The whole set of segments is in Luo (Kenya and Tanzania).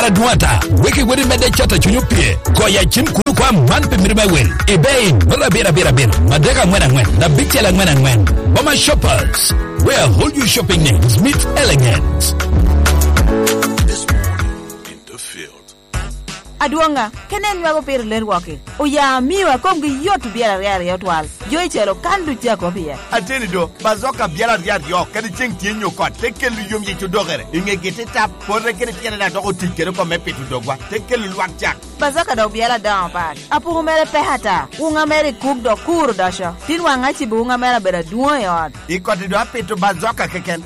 Biara duata. Wiki wadi mede chata chunyupie. Koya chin kuru kwa manpe mirima wel. Ibei nora bira. Madega ngwen. Na bichela ngwen. Boma Shoppers, where whole you shopping needs meet elegance. This morning in the field. Aduanga, kenen wago per ler wake. Oya miwa komgi yotu biara ya twal. Yo ichero kandu jako pia. Ateni do, bazoka biara ya yo, kadi cheng tienyo kwa, teke lu yom yitu dogere. Inge gete tap, pore kene tiene na dogo tikere kwa mepe tu dogwa, teke lu luak jak. Bazoka do biara down pak. Apu humere pehata, unga mere kuk do kuru dasha. Tinwa ngachi bu unga mere bera duwa yod. Iko tido hape tu bazoka keken.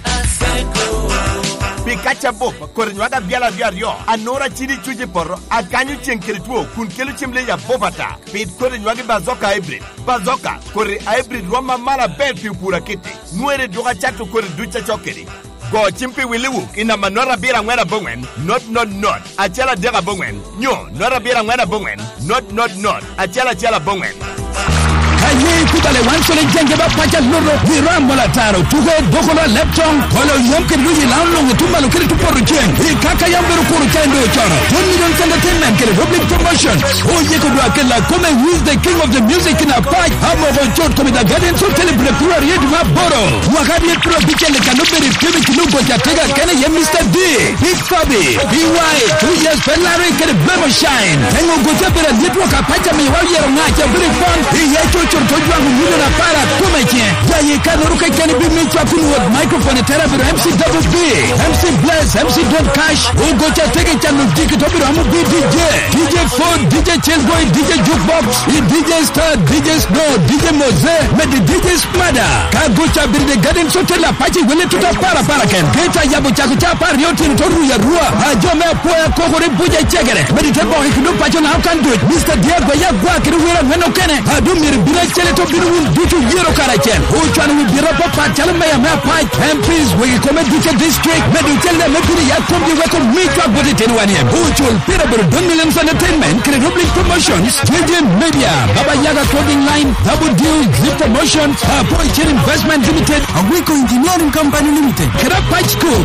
Pikacha bo, korenywaga biala yo, anora chini chuje porro, akanyu chenkirituo, kun kelu chimle ya bovata. Pit korenywaga bazoka hybrid. Bazoka, kore hybrid roma mara bel pura kiti. Nuere doga chatu kore ducha chokeri. Go chimpi wiliwu, ina manora bira ngwena bongwen, not. Achala dega bongwen, nyo, nora bira ngwena bongwen, not. Achala bongwen. Aye kubale wansole jenge ba pacha loro virambo la taro tuge dokolo leptong kolo yomke luji launong tumbalo kiri tuporo jeng kaka yambero kuru kendo choro 1 million entertainment kiri public promotion oye kudwa kela kome who is the king of the music in a fight hamo chot kome da garden so celebrate kura yedu maboro wakadi yetro bichele kanuberi tibi kinuko chatega kene ye Mr. D Big Fabi BY 2 years Ferrari kiri Blemo Shine hengo gochapera yetro kapacha miwali ngacha very fun yeto Tojwa ngulu na para kumeche yaye kanuruka kani bimichwa kunu microphone terabiro MC Double B MC Bless MC Don Cash ugocha tege chanu diki tobiro amu DJ Ford DJ Chillboy DJ Jukebox DJ Star DJ Snow DJ Moze med DJ Smada kagocha birde garden sotela pachi wele tuta para ken keta yabo chaku chapa riotin toru ya rua ajome poya kokore buje chegere med tebo hikunu pacho na how can do it Mr. Diego ya gwa kiruwira meno kene adumir bila chele to biru dutu yero karachen uchanu biro papa chalma ya mapa MPs we come dutu district medu chele mekuri ya kombi weko mitwa bodi tenwani uchul pira biro 1 million entertainment kre public promotions JJ Media Baba Yaga clothing line Double Deal Zip Promotions Poicher Investment Limited Awiko Engineering Company Limited Krapach School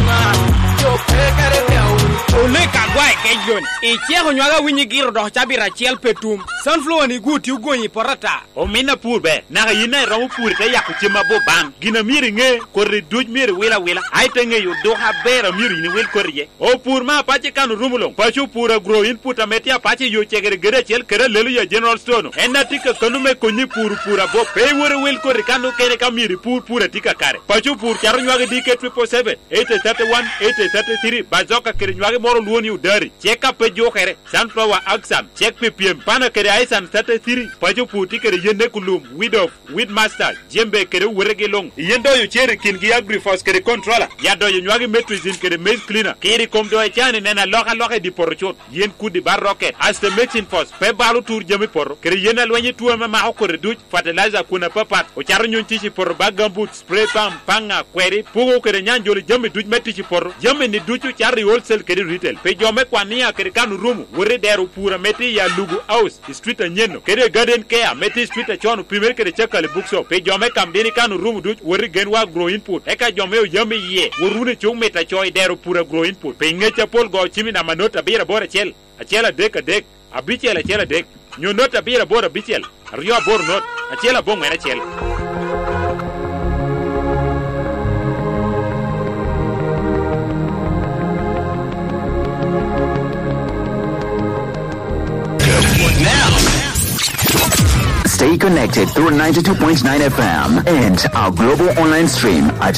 Ole kagwa kejon ichego nywaga winyigiro do chabira chiel petum sunflower ni guti ugonyi porata omina purbe na yina ramu purte yakuchima bo bam gina miri nge korri duj miri wila aitenge yo do habera miri ni wil korrie o purma pache kanu rumulong pachu pura grow input ametia pache yo chegere gere chel kere lelu ya general store enna tika kanume konyi pura bo pe wore wil korri kanu kere kamiri pura tika kare pachu pur charu nywaga DK 777 831 833 bazoka kere nywaga moro luoni udari cheka pejo kere sunflower aksam chek ppm pana kere aisan 33 pacho puti kere yende kulum with master jembe kere werege long yendo yo chere kingi agrifos kere controller yado yo nywaga metrizin kere maize cleaner kere komdo e chani nena loka di porochot yen kudi bar rocket as the mixing force pe balu tour jemi poro kere yena lwenye tuwa ma okore duch fertilizer kuna papat o charo nyon tichi poro bagambut spray panga kweri pugo kere nyanjoli jemi duch metichi poro jemi ni duchu chari wholesale kere retail pe jome kwania kere kanu rumu wore deru pura meti ya lugu house street nyeno kere garden care meti street chonu primer kere chekale bookshop pe jome kambini kanu rumu duch wore genwa grow input eka jome yome ye worune chung meta choy deru pura grow input pe ngecha pol go chimi na manota bira bora chel achela dek abichela chela dek nyonota bira bora bichel rio bor not achela bong mera chel Stay connected through 92.9 FM and our global online stream at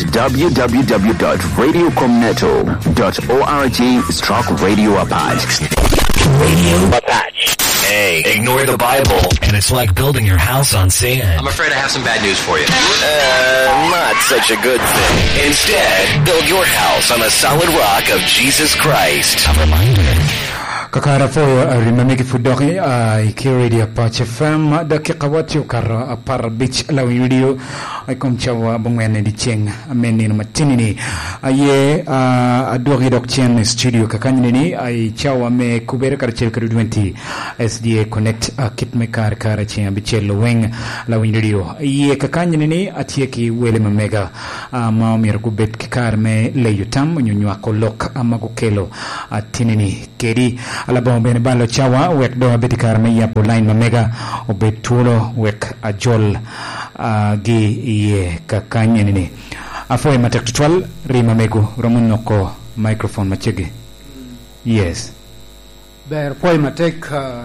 www.radiocomneto.org/Radio Apache. Radio Apache. Hey, ignore the Bible, and it's like building your house on sand. I'm afraid I have some bad news for you. Not such a good thing. Instead, build your house on the solid rock of Jesus Christ. A reminder, kakara foyo rimamiki fudoki ikiridia pache fam dakika watu kara par beach la video ikom chawa bongwene di cheng amenino matinini aye adogi dok chen studio kakanyini ay chawa me kubere karchel kar 20 SDA connect kit me kar chen bichel weng la video aye kakanyini atieki wele mega ma mir kubet kar me leyutam nyunywa kolok amagukelo atinini kedi ala bombe ne balo chawa wek do betikar me yapo line mamega obetulo wek ajol gi ye kakanye nini afoy matek tutwal rima mego romuno ko microphone machege yes ber foy matek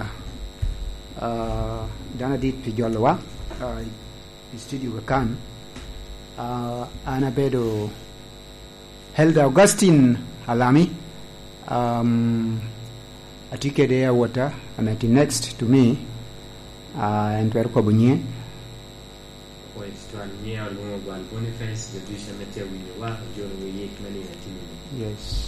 dana dit pijolwa studio kan ana bedo Helda Augustine Alami atike there water and at next to me and where kobunye wait to ania lungo ban Boniface the vision mete winwa joro yek mani atini yes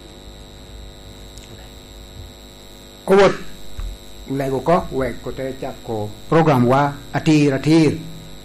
kowot lego ko we ko te ko program wa atir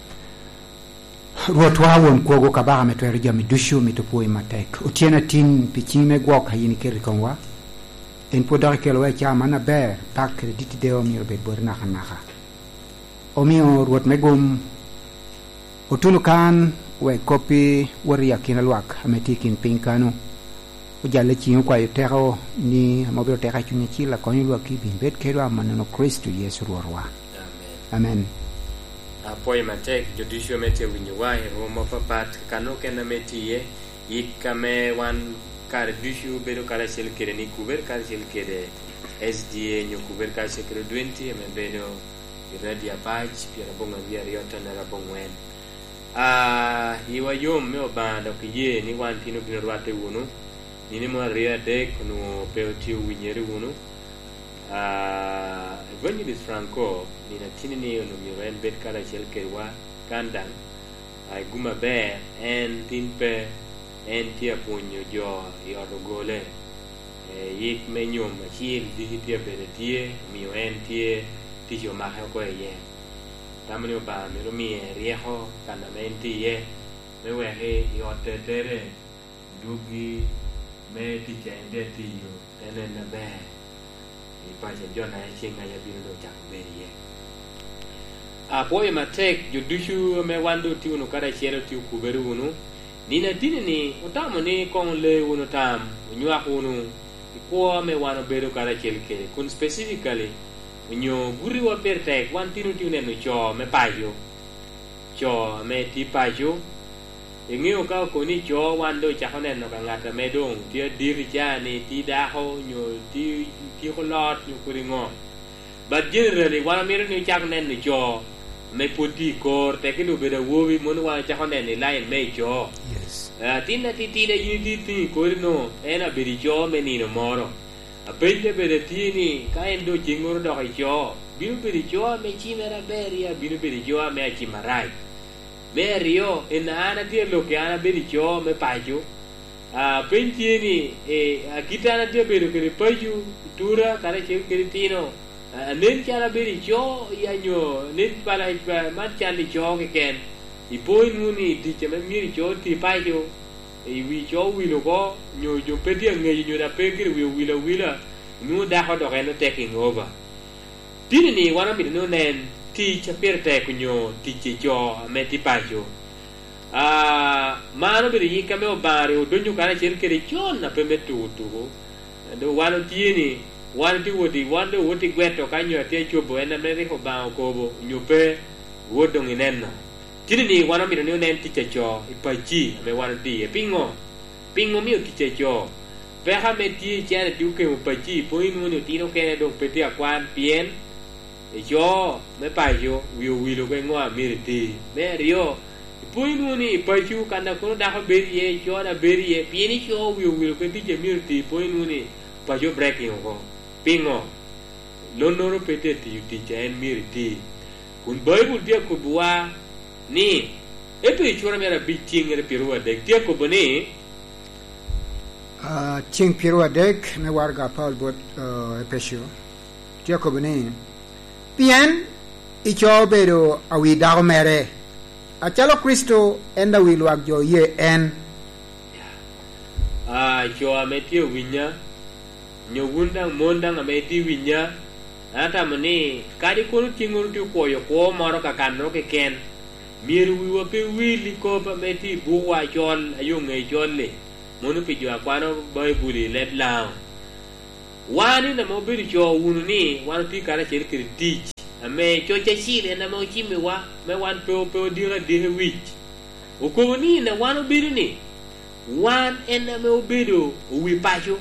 ruotwa won kogo kabara metwer jami dushu mitopoi matek utiena tin pichime gwok hayini keri konwa en podar kelwe chama na ber tak credit deo mi obe borna khanaha omio ruot megum utulukan we copy waria kinalwak ametikin pinkano ujale chiyo kwa yotero ni mobile teka chunyechi la konyu ki bimbet kerwa manano Kristo Yesu ruorwa amen apoy matek judisho mete winyowa romo papat kano kena metie ikame wan kar dishu bedo kara sel kere ni kuber kar sel kere SDA nyo kuber kar sel kere 20 men bedo radio patch pira bonga via riota na bongwen iwa yom me obanda kiye ni wan tino bino rwate wono ni mo ria de kuno peoti winyere wono Evangelist Franco ni na tinini no miren bet kala chelkerwa kandang ay guma be en tinpe en tia punyo jo yorogole yik menyom achil di tia beretie mio en tie tijo mahe ko ye tamni ba mi romi rieho kana menti ye me wehe yotetere dugi me ti chende tiyo tenen na be ipaje jona chinga ya bindo chakberie apoy matek judushu me wando ti uno kara chero ti kuberu uno nina dinini utamo ni kon le uno tam unywa uno iko me wano beru kara chelke kun specifically unyo guri wa pertek wan tinu ti neno cho me pajo cho me ti pajo ingeo ka ko ni cho wando chakonen no ngata medong ti diri jani ti daho nyo ti ko lot nyo kuringo but generally wana mero ni chakonen ni cho me poti kor te kinu beda wowi mon wa chakonen ni line me cho yes tinda ti de yidi ti korino ena beri cho me ni no moro a pente beda ti ni ka endo jingor do cho biu beri cho me chimera beria biu beri cho me chimarai Berio en ana tie lo que ana bericho me payo pentieni akitana tie berio que payo tura cara che cretino nen cara bericho yanyo nen para marcha li cho que ken i poi nuni ti che me miricho ti payo e wi cho wi lo go nyo jo pedi ngai nyo da pe kir wi wila nu da ho do ken taking over tinini wana mi no nen ti chaperte kunyo ti chicho meti pajo mano biri yika me obare o donyo kana cherkere chona pe metutu do wano tieni wano ti woti gweto kanyo te chobo ena me ho ba ko nyope wodong inenno tinini wano mi no nen ti chicho ipachi me wano ti pingo mi ti chicho pe ha meti chane duke upachi poinu ni tino kene do pete akwan pien yo me payo wilo ke ngoa miriti me rio poinu ni pachu kana kono da ho berie yo da berie pieni yo wilo ke ti miriti poinu ni pajo breaking ko pingo lonoro pete ti chen miriti kun bible dia ko bua ni e pe chura mera biting re pirua de dia ko boni Ching Pirua Dek, me warga Paul Bot Pesio, Jacobini. Pien, icho bedo a we dago mere. A chalo Christo, and a will wag your ye en. Cho a metio winya, Nyogundang Mondang a meti winya, Atamani, Kadikun Kingun to Koyo, Moroka Kanoke Ken, Mir we were be willy copa meti, Bua John, a young a jolly. Monopijo aquano boy bully let down. One in the mobile jaw wound one pick at a teach. A may chocha sheet and a mochimiwa, may one po dear dear witch. Ukuni and a one obidini. One and a mobido, we pacho.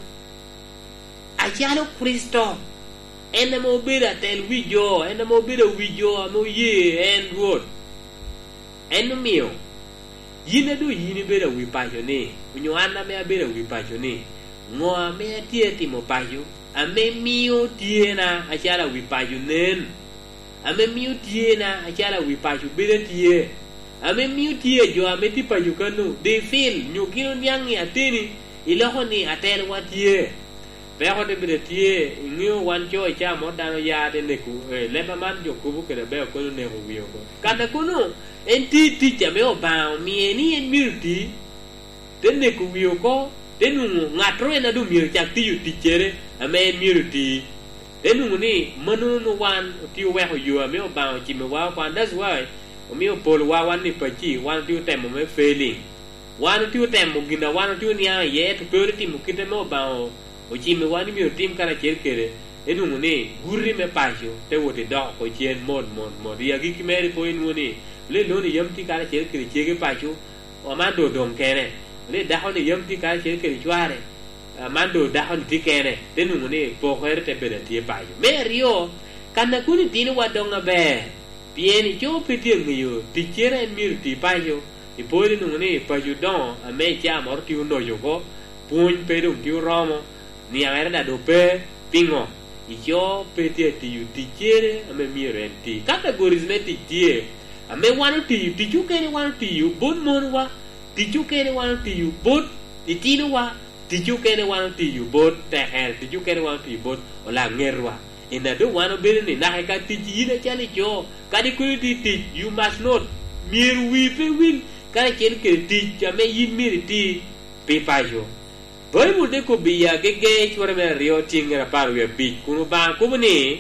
A chalo Christo. And a mobida tell we jaw, and a mobido we jaw, a mo ye and road. And a meal. Yina do yini beda wi pajo ni unyoana me beda wi pajo ni ngoa me tie timo pajo ame mio tiena achala wi pajo nen ame mio tiena achala wi pajo beda tie ame mio tie jo ame ti pajo kanu de feel nyukino nyangi atini ilaho ni atel watie beho de beda tie ngio wancho cha modano ya de neku leba man jo kubu kele be ko ne ko wiyo ko kada kuno enti teacher me obao mi ni en mirti tenne ku wiyo ko tenu ngatro ena du mir chak ti yu tichere ame mirti tenu ni manu no wan ti we ho yu me obao chi me wa kwa that's why o mi pol wa wan ni pachi wan ti temo me failing wan ti temo gina wan ti ni a ye to priority mu kite me obao o chi me wan mi tim kara cherkere enu ni gurri me pacho te wote do ko chien mod ya gi kimeri po enu ni le lo ni yam ti kara cherkere chege pacho o mando dom kene le da ho ni yam ti kara cherkere chware mando da ho ti kene enu ni po khere te bere ti pacho me rio kana kuni tini wadonga be pieni cho piti ngiyo ti chera en mir ti pacho i po enu ni pacho don a me cha mor ti uno yoko pun pedo ti romo ni avere da dope pingo ijo pete ti yu ti chere ame mire ti categories me ti tie ame wanu ti ti chu kene wanu ti yu bon mon wa ti chu kene wanu ti yu bot ti tinu wa ti chu kene wanu ti yu bot te her ti chu kene wanu ti yu bot ola ngerwa ina do wanu bere ni na ka ti ji na chale jo kadi ku ti you must not mir wi pe win ka chen ke ti ame yin mir ti pe pa jo boy mu de ko biya gege chwara me rio tingra parwe bi kunu ba kumuni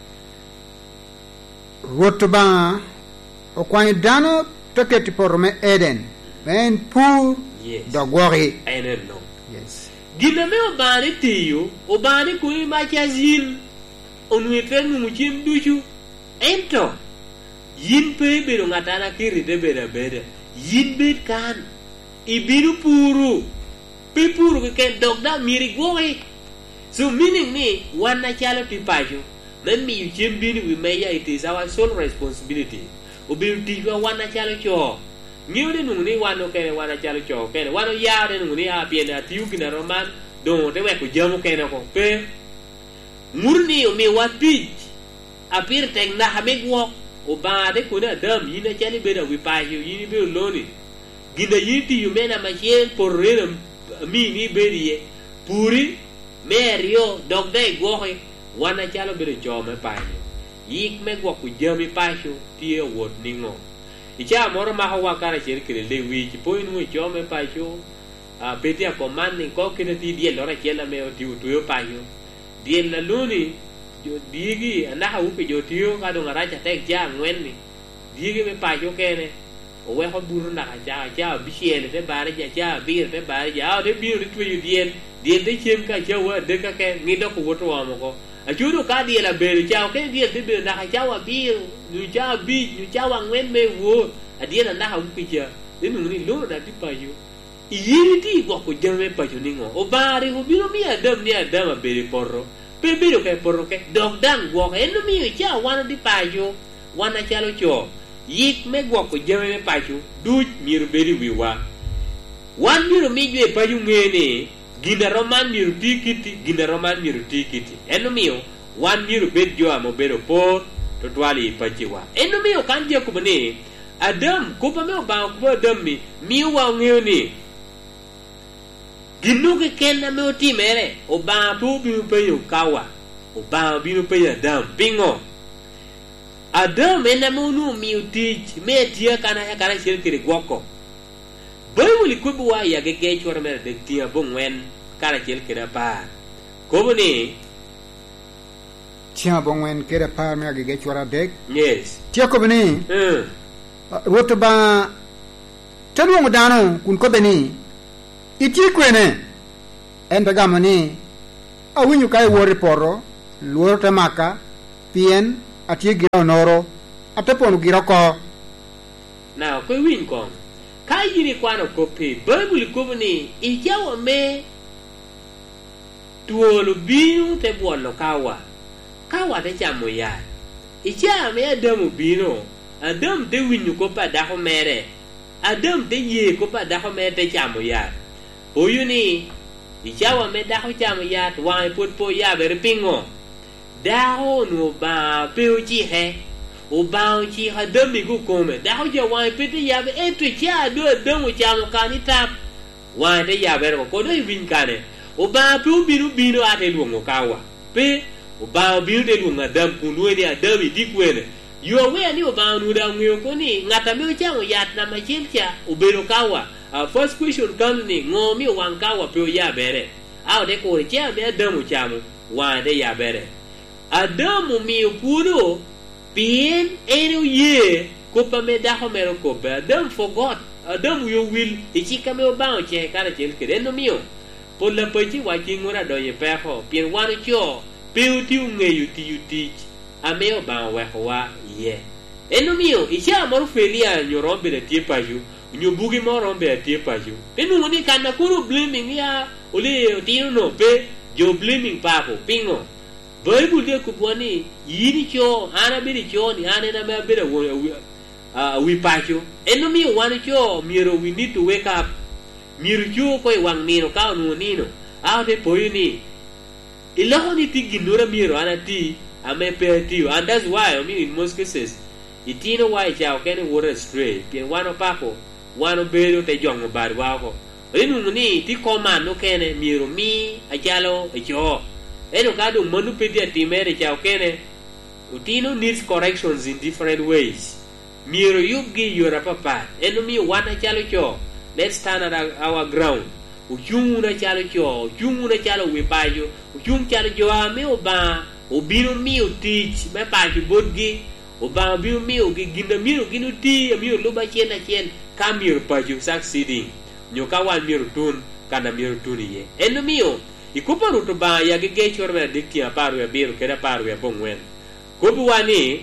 Rotoba o kwani dano toketi porme Eden men pour dogori enen no yes gina me o bani tiyo o bani ko ma chazin onu efen mu chim duchu ento yin pe be ro ngatana kiri de beda yin be kan ibiru puru people who can dog that miri goy so meaning me one nachalo tipajo then me you chimbini we may it is our sole responsibility obi tiwa one nachalo cho ngiude nungni wano kene one nachalo cho kene wano yare nungni apiena tiugina roman don de we ko jamu kene ko pe murni o me wati apir tek na hamegwo obade kuna dam yina chali beda we pajo yini be loni ginda yiti you mena machine por rem mi ni berie puri merio dog dai gohe wana chalo bere jome payo yik me go ku jami pasho tie wot ningo icha moro ma hawa kara cherkere le wi ki point mo jome pasho a petia commanding ko kene ti die lora chela me o tiu tuyo payo die la luni jo digi anda ha upe jo tiu ka do ngaracha tek ja ngwenni digi me payo kene o we ho buru na ja bisiele te bare ja bir te bare ja de bir tu yu dien de chem ka ja wa de ka ke ni do ko woto wa mo ko a chudo ka die la bere ja ke die te bir na ja wa bir nu ja bi nu ja wa ngwen me wo a die na ha upi ja de nu ni lo da ti pa yu yiri ti go ko jame pa ju ningo o bare ho biro mi adam ni adam bere porro pe biro ke porro ke dog dan go ke no mi ja wana di pa ju wana chalo cho yik me gwa ko jeme me pachu duj miru beri wiwa wan miru mi jwe paju ngene gina roman miru tikiti eno mio wan miru bet jo amo bero por to twali pachiwa eno mio kan je ko bane adam ko pa me ba ko adam mi wa ngene ginu ke ken na me oti mere o ba pu bi pe yo kawa o ba bi pe ya dam pingo Adam ena mo nu mi uti me tia kana ya kana shir kiri gwoko Bible kubu wa ya ge chora mere de tia bongwen kana shir kiri pa ko ni tia bongwen kiri pa me ge chora de yes tia ko ni woto ba tanu mo dano kun ko beni iti kwene enda gamani awinyu kai wori poro luoro tamaka pien atie gira noro ateponu gira ko now ko win ko kai yini kwano ko pe Bible ko ni ijawo me tuolo binu te buono kawa te chamo ya ija me Adam bino Adam te winyu ko pa da ko mere Adam te ye ko pa da ko mere te chamo ya oyuni ijawa me da ko chamo ya wa put po ya ber pingo da ho no ba pe ji he o ba ji ha Adam mi ko come da ho je wa pe te ya be e tu cha do Adam o chamo ka ni tap wa te ya ber ko do win kane o ba pe binu ate luongo kawa pe o ba binu de luongo Adam kunwe ni Adam di kwene yo we ni o ba nu da ngwe ko ni ngata me chamo ya na ma chelcha o bero kawa first question comes ni ngomi wan kawa pe ya bere a de ko che be Adam chamo wa de ya bere Adam mi puro pin eno ye ko pa me da ho mero ko be Adam forgot Adam you will ichika me o ba o che kara chel kere no mio por la pechi wa chingora do ye pe ho pin wan cho pe uti unge yuti ame o ba wa wa ye eno mio icha mor felia nyorombe de tie paju nyobugi morombe de tie paju pinu ni kana kuru blaming ya ole tino no pe jo blaming papo pingo Bible de kubwani yini cho ana biri cho ni ana na me bere we pacho eno mi wan cho miro we need to wake up miru cho ko wang nino ka no nino ate poyini ilaho ni tiginura miro ana ti ame pe ti and that's why I mean in most cases itino why chao ken water stray pien wano papo wano bero te jongo bar wako inu ni ti komando kene miro mi ajalo ejo eno kadu manu pedi atimere chao kene utino needs corrections in different ways miro yugi yora papa eno mi wana chalo cho let's stand at our ground uchungu na chalo cho uchungu na chalo wepajo uchungu chalo jo ame oba obino mi utich me pajo bodgi oba bino mi ogi ginda miro ginu ti miro loba chena chen kamiro pajo succeeding nyoka wan miro tun kana miro tuni ye eno mio ikupa ruto ba ya ge chorbe dikti aparu ya biro kera paru ya bongwen kubu wani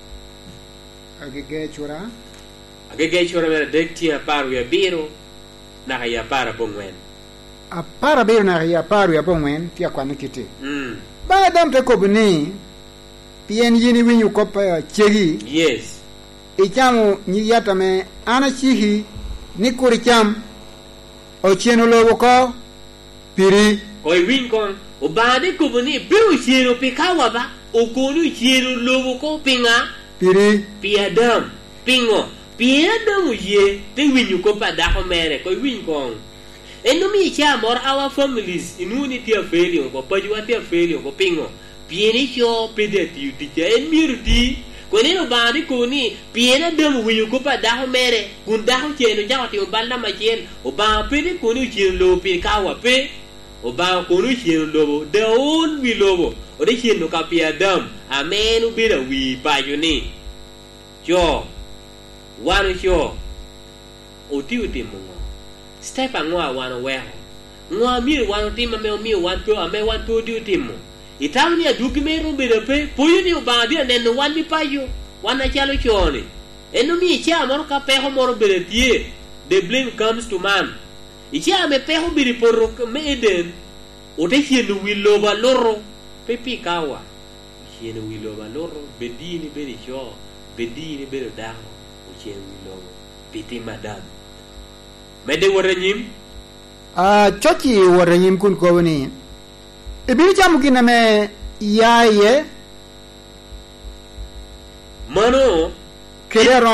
agege chora dikti aparu ya biro na ya para bongwen apara biro na ya paru ya bongwen tia kwa nikiti ba dam te kobni pien yini winyu kopa chegi yes ichamu ni yata me ana chihi nikuri cham o cheno lobo ko piri Koi win kon o bade kubuni biu chiro pikawa ba o konu chiro lobo ko pinga piri piadam pingo piadam ye te win ko pa da ho mere koi win kon eno mi cha mor our families in unity of failure ko pajuati of failure ko pingo pieni cho pedeti uti en mirti ko ne no bade ko ni piena dam win ko pa da ho mere kun da ho cheno ja ti o balla ma chen o ba pedi ko ni chiro lo pikawa pe o ba ko nu chien lobo de on wi lobo o de chien no kapia dam amenu bira wi pa yuni jo wanu jo o ti uti mo step angwa wanu we ngwa mi wanu ti ma me mi wan to ame wan to di uti mo itam ni aduki me ro bira pe po yuni o ba dia nen wan mi pa yo wana chalo choni eno mi cha mor ka pe ho mor bira tie the blame comes to man ichia me peho biri porro me eden o te hienu wiloba loro pepi kawa hienu wiloba loro bedini beri cho bedini beri daho o hienu wiloba piti madam mede waranyim chochi waranyim kun ko ni ibiri jamu kina me yaye mano kele Roma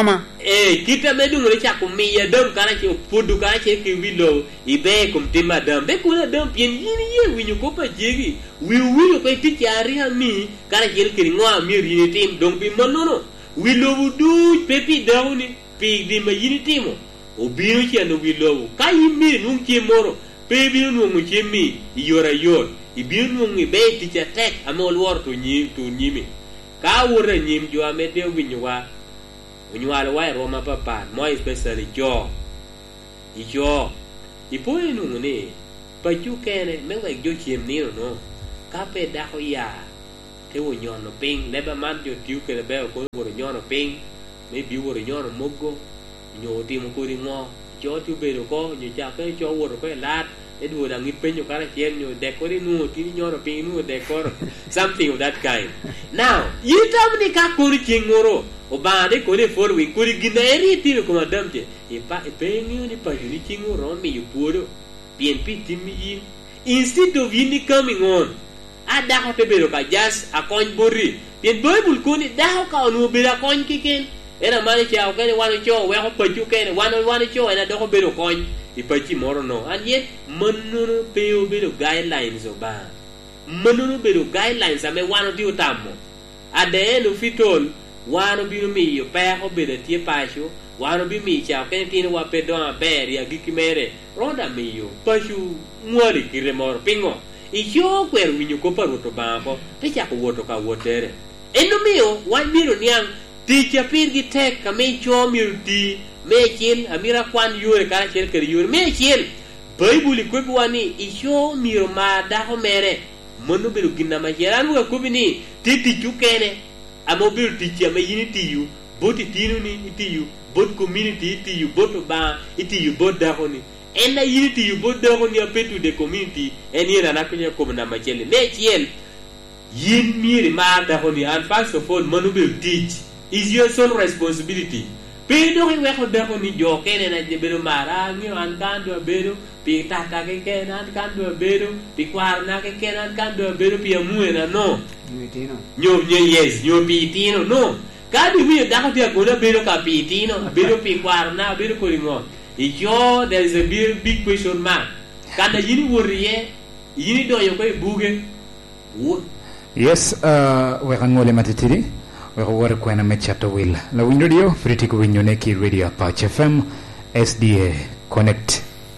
kita me dung le cha kum mi ya dam kana che pudu kana che ki wilo ibe kum tima dam be kuna dam pien yini ye winyu ko pa jegi wi ko ti chari ha mi kana jel ki ngwa mi rini tim dong bi manono wilo wudu pepi dawni pi di ma yini timo o biru che no wilo ka yimi nung che moro pe bi no mu che mi yora yor ibiru nung mi be ti cha tek amol wor to nyimi ka wora nyim jo ame de winyu wa unyuala wa Roma papa mo especially jo ipoe no ne pa ju kene me wa jo chiem ni no ka pe da ho ya te wo nyono ping le ba man jo tiu ke le be ko wo nyono ping me bi wo nyono mogo nyo ti mo ko ri ngo jo tu be ro ko nyo cha ke jo wo ro ko lat e du da ngi pe nyo kara chien nyo de ko ri nu ti nyono ping nu de ko something of that kind now you tell me ka ko ri chingoro o bande ko le following ko ri gineri ti ko madam je e pe ni ni pa ri chingoro mi yu puro PNP timi instead of you coming on ada ko te bero ka jas a kon bori pien bible ko ni da ka onu bera kon kiken era mani cha o kene wanu cho we ko pa ju kene wanu cho ena do ko bero kon ipachi moro no and yet manunu peo bero guidelines oba manunu bero guidelines ame wanu ti utamo ade no fitol wanu biro mi yo pa ko bero tie pasho wanu bi mi cha kene tin wa pedo a ber ya gikimere ronda mi yo pashu ngori kiremor pingo icho kwer winyo ko paru to bambo te cha ko woto ka wotere eno mio wan biro niang ti cha pirgi tek ka me cho mirti me kin amira kwan yure kara cher ker yure me kin bible ko wani icho miro ma da ho mere monu biro ginna ma jeran ko bini ti chu kene amo biro ti cha me yini ti yu boti tinu ni ti yu bot community ti yu bot ba ti yu bot da ho ni and the unity you both down on your pay to the community and here an acronym come na machele make yen yin mi remanda honey and first of all manu will teach is your sole responsibility pe do we ko be ko ni jo kene na de bero mara mi an kan do bero pi tata ke ken an kan do bero pi kwar na ke ken an kan do bero pi amu na no nyo yes nyo pi tino no ka di wi da ko dia ko do bero ka pi tino bero pi kwar na bero ko ringo ijo there is a big question mark kana yini woriye yini do yo koy buge yes we kan ngole matitiri we wor ko na mechato will la window dio friti ko winyo neki radio Apache FM SDA connect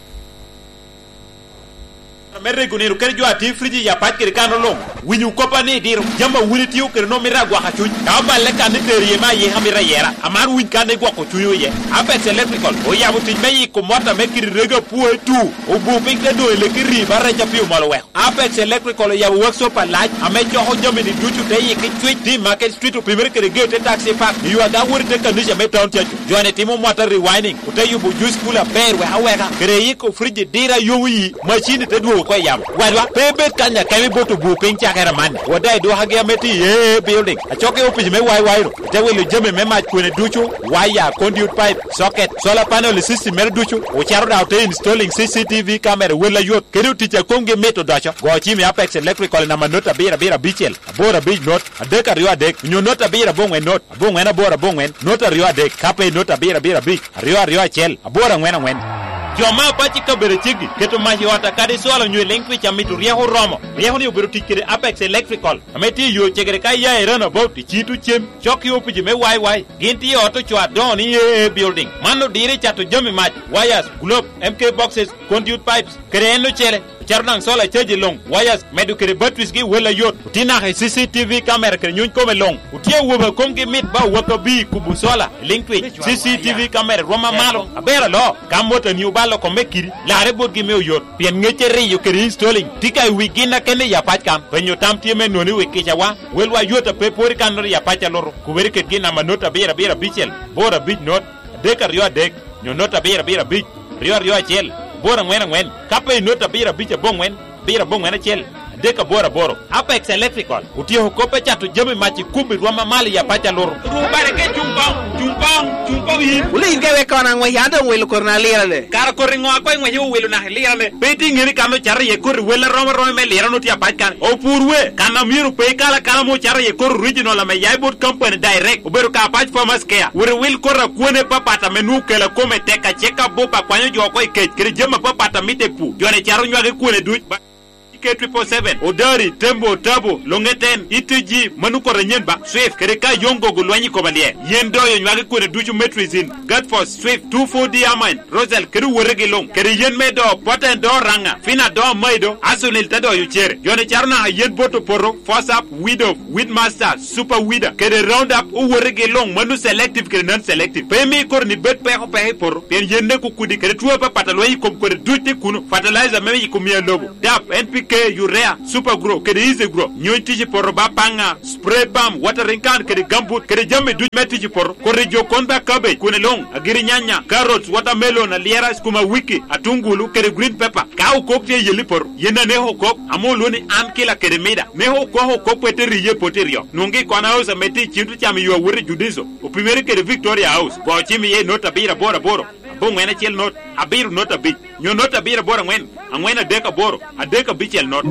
merre gunero kere jo ati friji ya pat kere kano long winyu kopani dir jamba wuliti yo kere no mira gwa hachu ka balle kan ni deriye ma ye hamira yera amar win kan ne gwa ko chuyo ye apex electrical o ya buti meyi ko mota me kiri rega puwe tu o bu pink de do le kiri barra japiu malo we apex electrical ya workshop laj ame jo ho jomi ni duchu te ye ki tweet di market street o premier kere gete taxi park you ada wurte kan ni me town teju jone timo mota rewinding o te yubu juice cooler bear we haweka kere yi ko friji dira yowi machine te do ko yam wadwa pebet kanya kemi boto bu pin chakera man wadai do hage meti ye building achoke opiji me wai ro te wele jeme me ma kwene duchu wire conduit pipe socket solar panel system mer duchu o charo da te installing CCTV camera wela yot kedu ticha konge meto dacho go chimi Apex electrical na manota bira bichel bora big not adeka rio dek nyo nota bira bongwen not bongwen bora bongwen nota rio dek kape nota bira big rio chel bora ngwen joma pati ka bere chigi keto mahi wata kadi swala nyu lengwi cha mitu rieho romo rieho ni obero tikire Apex electrical ameti yo chegere kai ya erana about chitu chem choki opiji me wai ginti auto chwa don ye building mano dire chato jomi match wires globe MK boxes conduit pipes kreno chere charnang sola cheji long wires medu kere batteries gi wala yot utina ha CCTV camera kere nyun kome long utie woba kongi mit ba waka bi kubu sola linkwi CCTV camera roma malo abera lo kamota ni ubalo ko mekiri la rebo gi me yot pien ngechere yo kere installing tika wigina kene ya patkan penyo tamtie me noni wekecha wa welwa yota pe pori kanori ya pacha loro kuberi ke gina manota bera bichel bora big not deka rio dek nyonota bera big rio chel bora ngwen kape nota bira bicha bongwen chel deka bora boro Apex Electrical utio kope chatu jame machi kumbi rwama mali ya pacha loro rubare ke chumpong yi uli inge weka na ngwe yado welo korna lira le kara koringo akwa ngwe yu welo na lira le beti ngiri kano chari ye kor welo roma me lira no tia pacha o purwe kana miru pe kala mo chari ye kor original la me yaibot company direct ubero ka pach farmers care wure wil korra kuone papata menu kela kome teka cheka bopa kwanyo jo ko kere jema papata mite pu jone charo nywage kuone duch K777 Odari Tembo Tabo Longeten ITG Manuko Renyenba Swift Kereka Yongo Gulwanyi Kobalie Yendo Nywage Kune Duchu Metrizin Godforce Swift 24D Amine Rosel Keru Werege Long Keri Yen Medo Poten Do Ranga Fina Do Maido Asunil Tado Yuchere Yone Charna Yen Boto Poro Force Up Widow Weedmaster Super Weeder Kere Roundup Uwerege Long Manu Selective Kere Non-Selective Pemi Kor ni Bet Peho Pehe Poro Pien Yende Kukudi Kere Tuapa Patalwayi Kom Kore Duche Kuno Fertilizer Meme Yikumia Lobo DAP NPK urea super grow kede easy grow nyonti por bapanga spray palm watering can kede gambut kede jamme du metiji por korrejo konda cabbage kune long agiri nyanya carrots watermelon aliera kuma wiki atungulu kede green pepper ka ukop te yeli por yena ne hokop amoloni an kila kede meda me hokop peteri ye poterio nongi kona house meti chintu chami yo wuri judizo o primeri kede Victoria House bo chimi ye nota bira bora boro bo ngena chel not abiru nota bi nyo nota bira bora ngwen angwena deka boro adeka bichel not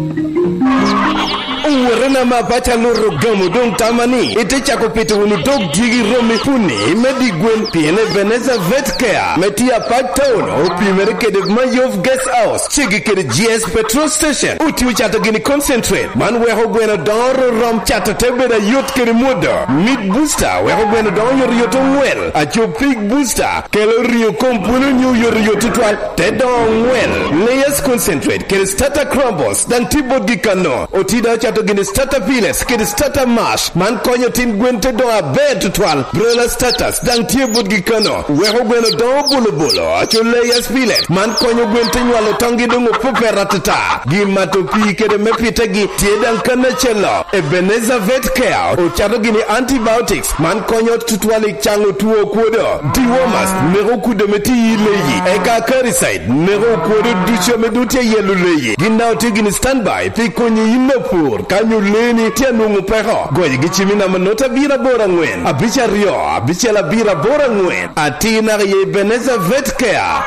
Uwerena mabacha loro gamu dong tamani ite chako pito unu dog digi romi puni medi gwen piene Veneza Vet Care metia Park Town opi merike de Mayov Guest House chigi kede GS Petrol Station uti uchata gini concentrate man weho gwena doro rom chata tebeda yot kede muda Meat Booster weho gwena doro yor yoto well acho Pig Booster kelo rio kompuno nyu yor yoto twal te dong well Layers Concentrate kede Starter Crumbles dan tibo gikano otida chato gini Starter Piles kede Starter Mash man konyo tin gwente do a bed twal Broiler Starters dan tibo gikano weho gwena do bolo acho Layers Piles man konyo gwente nywalo tongi dungo pupe ratata gimato pi kede mepite gi tiedan kanachelo Ebenezer Vet Care o chato gini antibiotics man konyo tutwali chango tuo kuodo Dewormers mero kudo meti leyi eka Caricide mero kuodo ducho medute yelu leyi ginao tigini standby pikonyi imepur kanyu leni tia nungu peho goyi gichimina manota bira bora ngwen abicha rio abicha la bira bora ngwen atina ye Ebenezer Vet Care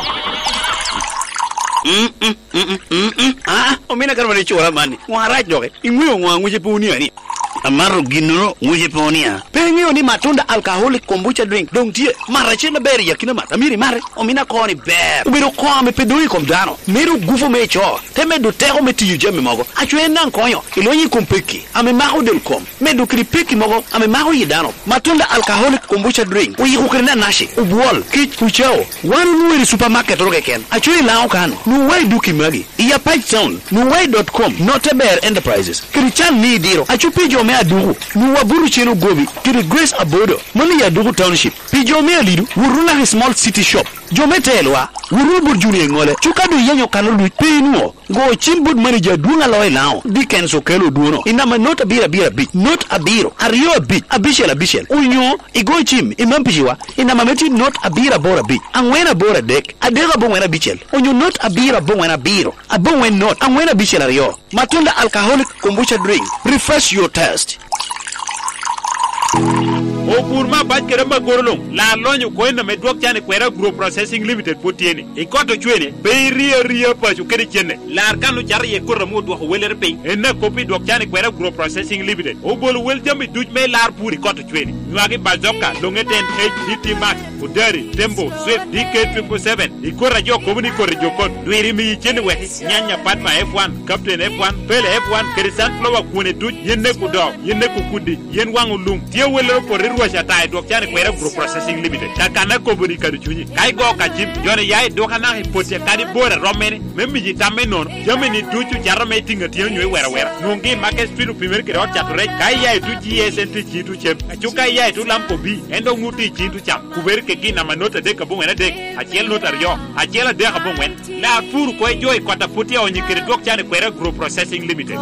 omina karmani chora mani ngwaraj doge ingwe ngwangu puni ani amaro ginoro nguje ponia pengi oni matunda alcoholic kombucha drink dong tie marache na beri yakina mata miri mare omina koni ber ubiro kome pedui kom dano miru gufo mecho teme do tego meti jeme mogo achwe nan konyo ilonyi kompeki ame maho del kom medu kripeki mogo ame maho yidano matunda alcoholic kombucha drink uyi kukrina nashi ubwol kich kuchao wanu nuiri supermarket roge ken achwe lao kan nuwai duki magi iya pipezone nuwai.com noteber enterprises krichan ni diro achupijo me adugu nuwaburu cheno gobi kiri Grace Abodo mani ya dugu township pijo me alidu wuruna small city shop jometelwa wuru burjuni ngole chukadu yenyo kanolu pinu go chimbud manager dunga loy lao diken so kelo duno inama not abira bi not abiro ariyo abi abishel unyo igo chim imampishiwa inama meti not abira bora bi angwena bora dek adega bongwena bichel unyo not abira bongwena biro abongwen not angwena bichel ariyo matunda alcoholic kombucha drink refresh your taste o purma baj kere magorolong la lonyo ko en me dwok chane kwera group processing limited potiene e koto chwene be ria pachu kere chene la kanu char ye korra mo dwok weler pe en na kopi dwok chane kwera group processing limited o bol wel jambi duj me lar puri koto chwene nwagi bazoka longeten HDT Max Udari Tembo Swift DK777 e korra jo komuni korra jo kon dwiri mi chene we nyanya patma F1 captain F1 pele F1 kere sunflower kune duj yenne ku do yenne ku kudi yen wangu lum tie weler por washa tai dok chane kwera group processing limited takana ko boni kadu chunyi kai go ka jim jone yai dokana hipote kadi bora romene membi jitame non jameni tuchu jarame tinga tiyo nywe wera nungi market street primer kire ot chature kai yai tu GSNT chitu chem achuka yai tu lampo bi endo nguti chitu cham kuber ke gina manota de kabung ena de achiel notario achiel de kabung wen la furu ko joy kota puti onyi kire dok chane kwera group processing limited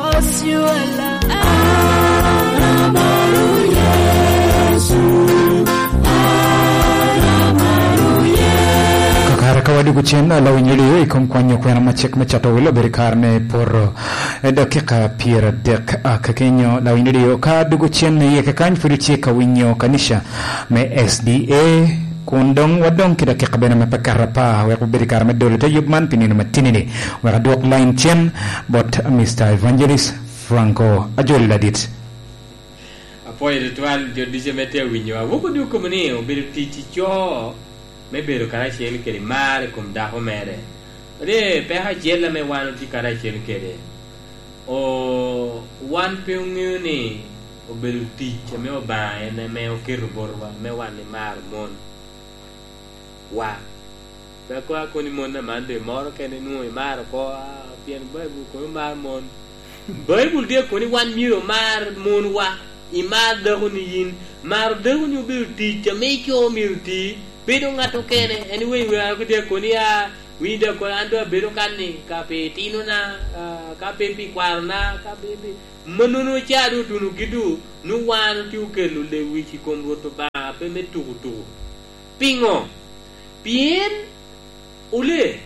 kakara dugu chen la winyuli ikom kwanyo kwena machek machato wilo berikarne por dakika piera dek kakenyo la winyuli ka dugu chen ye kakany furichi ka winyo kanisha me SDA kundong wadong kita kikabena mapakarapa wa kubirikar medolo ta yubman pinino matinini wa dok line chen but Mr. Evangelist Franco ajol ladit poi ritual jo dice mete winyo avoko du komene o bir tichi cho me bero kara chen ke mare kum da ho mere re pe ha jela me wan ti kara chen ke o wan peungu ni o bir tichi me o ba ene me o kiru borwa me wan ni mar mon wa pe ko ni mon na mande moro ke ni nu mar ko bien bible ko mar mon bible dia ko ni wan miro mar mon wa imar dahuni yin mar dahuni bil ti chame cho mirti bedo ngato kene anyway we are good ko niya we da ko ando bedo kanni ka pe tino na ka pe pi kwarna ka pe manunu chadu tunu gidu nu wan ti ukelu le wichi kombo to ba pe metu pingo bien ule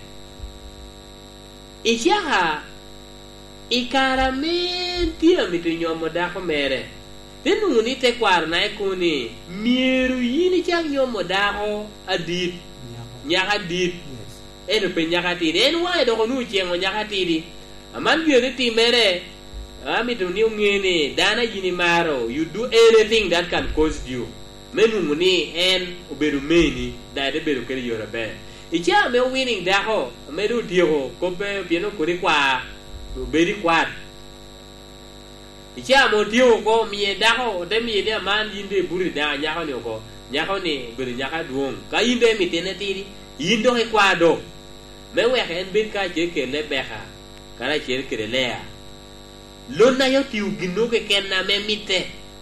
ichaha ikaramenti amito nyomo da ko mere tenu ni te kwarna e kuni miru yini chang nyomo daho adit nyaka dit eno pe nyaka tiri enu wa edo konu chengo nyaka tiri aman biyo ti mere ami to ni ngene dana yini maro you do anything that can cause you menu muni en oberu meni da de beru keri yora be icha me winning daho meru dio ko be bieno kuri kwa beri kwat icha mo dio ko mi daho de mi de man yinde buri da nyako ni ko nyako ni buri nyaka duong ka yinde mi tene tiri yindo he kwado me we hen bin ka je ke le beha kara che ke le lona yo tiu ginu ke ken na me mite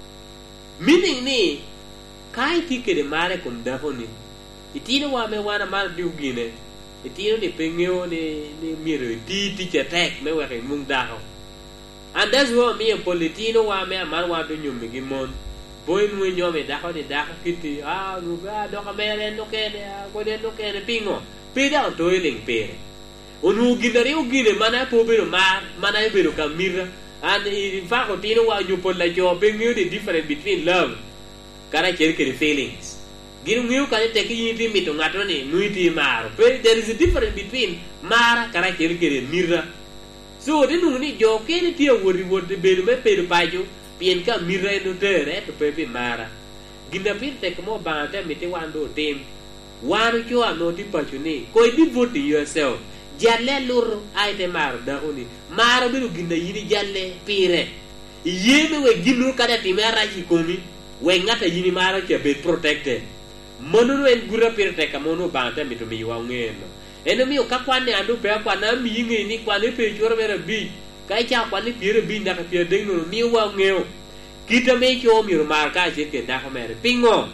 meaning ni kai ti ke de mare kum daho ni itino wa me wana mar diu gine itino ni pengeo ni miro ti chetek me we hen mung daho. And that's what me a politino wa me amar wa do nyum gi mon boy nu nyome da ko de da kiti nu ga do ka mere no kene ko de no kene pingo pida to iling pere onu ginare u gine mana po bero mana bero ka mira and in fact tino wa you put like your being the difference between love kara cherke feelings ginu ngiu ka te ki yiti mito ngato ni nuiti maro there is a difference between mara kara cherke mira. So dinu ni jo kene tia wori beru me peru paju pien ka mire no tere to pepe mara ginda pir tek mo bante mite wando tem wanu cho ano ti paju ni ko devote yourself jalle lur aite mar da oni mara beru ginda yini jalle pire yeme we ginu kada ti mara ki komi we ngata yini mara ke be protected mono en gura pir tek mono bante mito mi wa ngeno enemi o kakwane andu pe akwana mi ngi ni kwane pe choro bere bi kai cha kwane pire bi ndaka pire ding no mi wa ngeo kita me cho mi mar ka je ke da mere pingo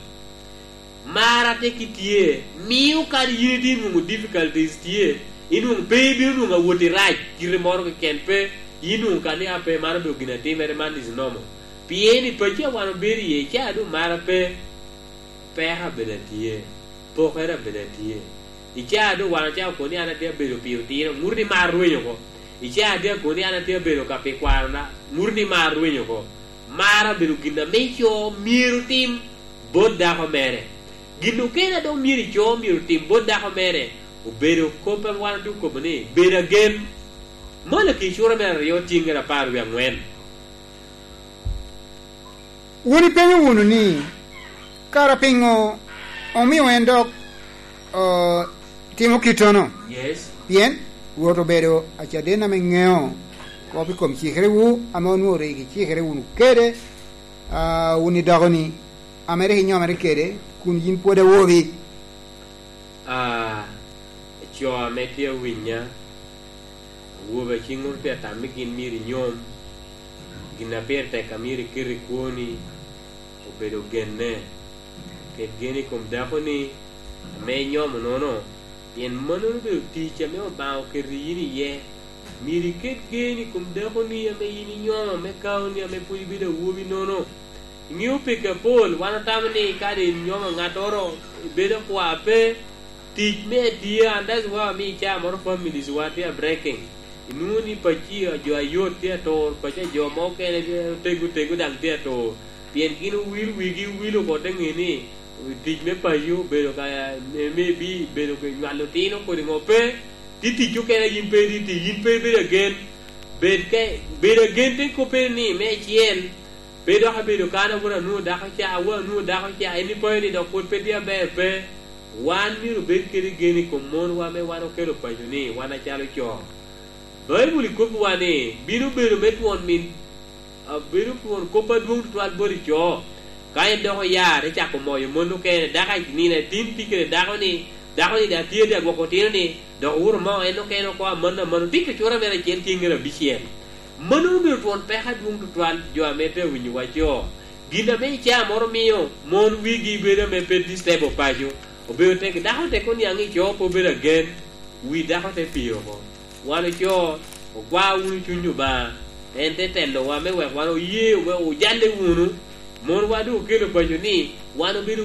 mara te kitie mi u kar yidi mu difficulties tie inu baby nu nga woti right kire mor ke ken pe inu kani ape mara be gina te mere man is normal pieni pe che wan beri ye cha du mara pe ha bedatie po era bedatie icha do wana cha ko ni ana te bero pio tiro murni marwenyo ko icha de ko ni ana te bero ka pe kwarna murni marwenyo ko mara bero ginda mecho miru tim bodda ko mere gindu kena do miri cho miru tim bodda ko mere u bero ko pe wana du ko bene bera gen mala ki shura mere yo tingira paru ya ngwen woni penyo wonu ni kara pengo omi wendo Timo Kitono. Yes. Bien. Woto bedo achadena mengeo. Kopi kom chikrewu amonu regi chikrewu kede uni dagoni amere hinyo amere kede kun yin pode wovi cho ametia winya woba chingur pe tamikin miri nyom gina perte kamiri kiri kuoni obedo genne ke geni kom dagoni me nyom nono yen manur be ticha me ba o kiri ye miri ket geni kum dagoni me yini nyom me kauni me puli bida wobi nono ngiu pika pol wana tamani kade nyom ngatoro beda kwa pe teach me dear, and that's why me cham or families what they are breaking. Inuni pachi jo ayot theater, pacha jo moke tegu dang theater. Pien kinu will wigi will ko dang ini. Teach me pa you bero kaya maybe bero ko ngalotino ko ngope. Titi ju kaya yimpe again. Bero again te ko pe ni me chien. Bero ha bero kana wona no da ka any point do ko pe dia be. One miru bet kiri geni komon wa me wano kero pajuni wana chalo cho Bible kubu wane binu biru met won min biru won kopa dung twal bori cho kay do ya re cha ko moyo monu ke da ka ni ne tin tikre da ko ni da tie da go ko tin ni do ur mo eno ke no ko man tik chora me re chen tingira bisien manu biru won pe ha dung twal jo me pe winyu wa cho gina me cha mor mio mon wigi bere me pe distebo pajo Obe take daho te koni angi cho po bera again we daho te pio ko wano cho kwa unu chunyu ba ente tendo wa me we wano ye we o jande unu mon wadu kelo pajo ni wano biru